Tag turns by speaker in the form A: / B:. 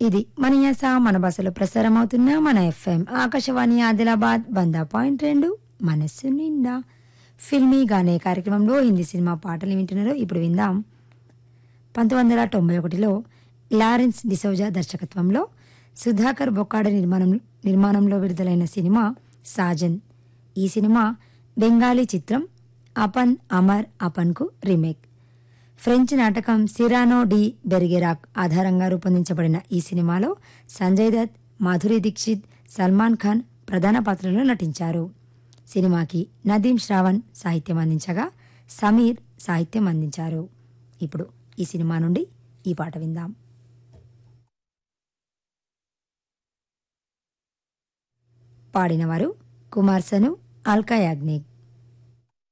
A: ఇది మన యాస మన భాషలో ప్రసారం అవుతున్న మన ఎఫ్ఎం ఆకాశవాణి ఆదిలాబాద్ 100.2 మనస్సు నిండా ఫిల్మీగానే కార్యక్రమంలో హిందీ సినిమా పాటలు వింటున్నారు. ఇప్పుడు విందాం. 1991లో లారెన్స్ డిసౌజా దర్శకత్వంలో సుధాకర్ బొక్కాడ నిర్మాణంలో విడుదలైన సినిమా సాజన్. ఈ సినిమా బెంగాలీ చిత్రం అపన్ అమర్ అపన్కు రీమేక్. ఫ్రెంచ్ నాటకం సిరానో డి బెర్గెరాక్ ఆధారంగా రూపొందించబడిన ఈ సినిమాలో సంజయ్ దత్, మాధురి దీక్షిత్, సల్మాన్ ఖాన్ ప్రధాన పాత్రల్లో నటించారు. సినిమాకి నదీం శ్రావణ్ సాహిత్యం అందించగా సమీర్ సాహిత్యం అందించారు. ఇప్పుడు ఈ సినిమా నుండి ఈ పాట విందాం. పాడినవారు కుమార్ సను, అల్కా యాగ్నిక్.